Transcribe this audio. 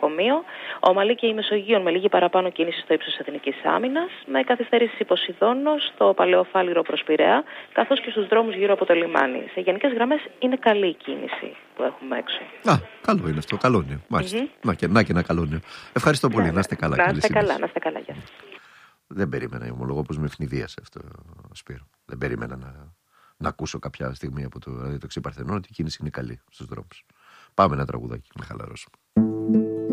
νοσοκομείο. Ομαλή και η Μεσογείων με λίγη παραπάνω κίνηση στο ύψος Εθνικής Άμυνας, με καθυστερήσεις υπό Ποσειδώνο, στο Παλαιοφάλιρο προς Πειραιά, καθώς και στους δρόμους γύρω από το λιμάνι. Σε γενικές γραμμές είναι καλή η κίνηση που έχουμε έξω. Καλό είναι αυτό, καλό είναι. Μάλιστα. Να και ένα καλό είναι. Ευχαριστώ πολύ, να είστε καλά. Να είστε καλά, γεια σας. Δεν περίμενα, ομολογώ πως με ευνηδίασε αυτό, Σπύρο. Δεν περίμενα να ακούσω κάποια στιγμή από το ραδιοταξί Παρθενών ότι η κίνηση είναι καλή στους δρόμους. Πάμε ένα τραγουδάκι να χαλαρώσουμε.